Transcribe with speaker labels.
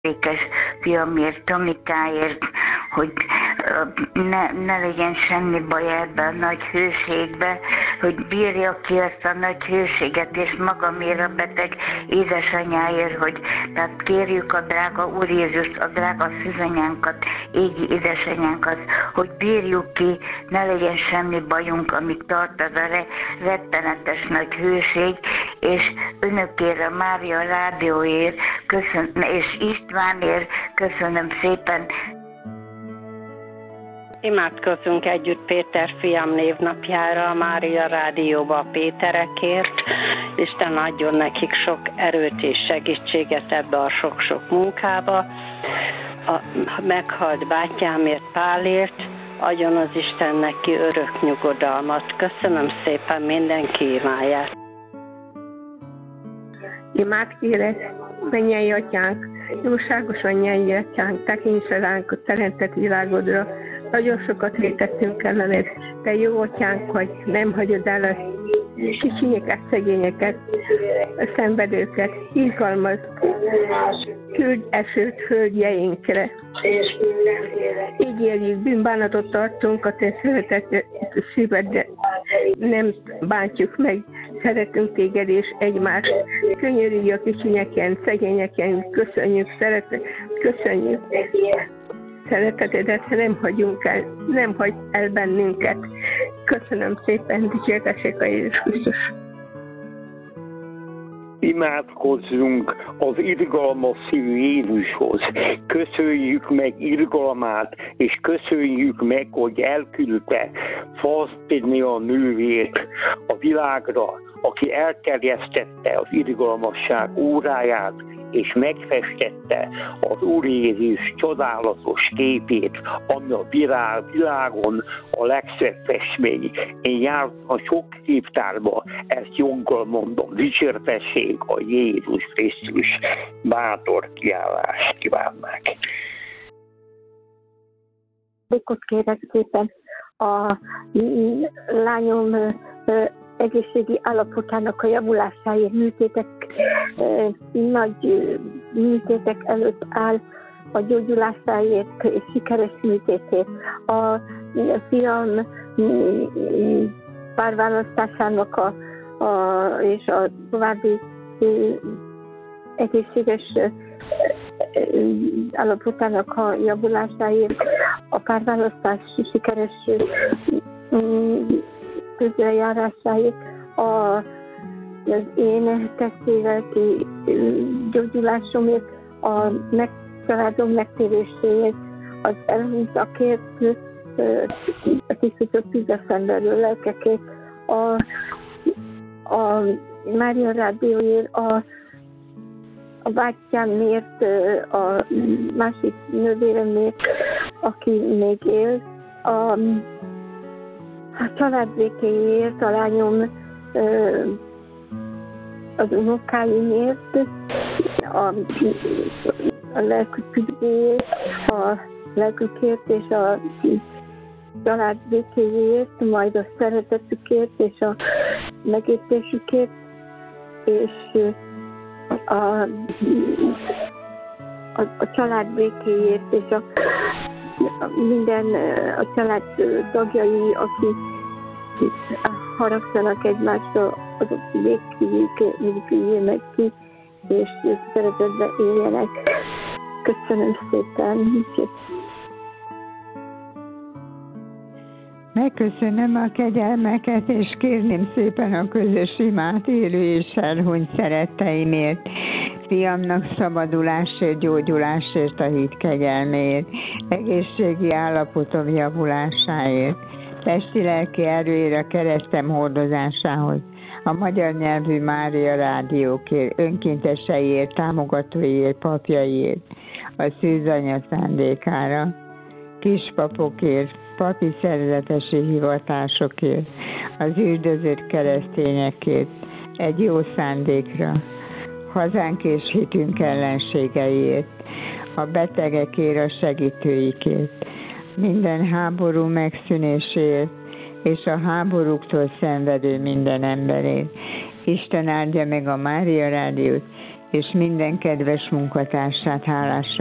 Speaker 1: ékes fiamért, Tomikáért, hogy ne legyen semmi baj ebbe a nagy hőségbe, hogy bírja ki ezt a nagy hőséget, és magamért a beteg édesanyáért, hogy tehát kérjük a drága Úr Jézust, a drága szűzanyánkat, égi édesanyánkat, hogy bírjuk ki, ne legyen semmi bajunk, amíg tart az a rettenetes nagy hőség, és önökért, a Mária Rádióért, és Istvánért köszönöm szépen.
Speaker 2: Imádkozzunk együtt Péter fiam névnapjára, a Mária Rádióba a Péterekért. Isten adjon nekik sok erőt és segítséget ebbe a sok-sok munkába. A meghalt bátyámért, Pálért, adjon az Isten neki örök nyugodalmat. Köszönöm szépen mindenki imáját.
Speaker 3: Imát kérek, mennyei atyánk, jóságos mennyei atyánk, tekints ránk a teremtett világodra. Nagyon sokat vétettünk ellened, te jó atyánk vagy, nem hagyod el a kicsinyeket, szegényeket, a szenvedőket, irgalmaz, küldj esőt földjeinkre. Ígérjük, bűnbánatot tartunk a te szeretett szívedre, nem bántjuk meg, szeretünk téged és egymást. Könyörülj a kicsinyeken, szegényeken, köszönjük szeretetedet, nem hagy el bennünket. Köszönöm szépen, dicsértessék a Jézus Krisztus.
Speaker 4: Imádkozzunk az irgalmas szívű Jézushoz. Köszönjük meg irgalmát, és köszönjük meg, hogy elküldte Fausztina a nővért a világra, aki elterjesztette az irgalmasság óráját, és megfestette az Úr Jézus csodálatos képét, ami a világon a legszebb festmény. Én jártam a sok képtárba, ezt joggal mondom, dicsértessék a Jézus Krisztus, bátor kiállást kívánnak.
Speaker 3: Békot kérek szépen, a lányom egészségi állapotának a javulásáért nagy műtétek előtt áll, a gyógyulásáért és sikeres műtétét. A fiam párválasztásának és a további egészséges állapotának a javulásáért, a párválasztás sikeres közrejárásáért, az én testvérelti gyógyulásomért, a családom megtéréséért, az elhúzakért, a tisztított tüzeszenvedő lelkekért, a Mária Rádióért, a bátyámért, a másik nővéremért, aki még él, a családbékéért, a lányom az unokáimért, a lelkükért, a lelkükért és a családbékéért, majd a szeretetükért és a megértésükért, és a család békéért, és minden a család tagjai, akik haragszanak egymásra, azok békéjének ki, és szeretetben éljenek. Köszönöm szépen!
Speaker 5: Megköszönöm a kegyelmeket, és kérném szépen a közös imát élő és elhunyt szeretteimért, fiamnak szabadulásért, gyógyulásért, a hit kegyelméért, egészségi állapotom javulásáért, testi-lelki erőért, a keresztem hordozásához, a magyar nyelvű Mária Rádiókért, önkénteseiért, támogatóiért, papjaiért, a szűzanya szándékára, kispapokért, papi szerzetesi hivatásokért, az üldözött keresztényekért, egy jó szándékra, hazánk és hitünk ellenségeiért, a betegekért, a segítőikért, minden háború megszűnéséért, és a háborúktól szenvedő minden emberért. Isten áldja meg a Mária Rádiót, és minden kedves munkatársát hálásra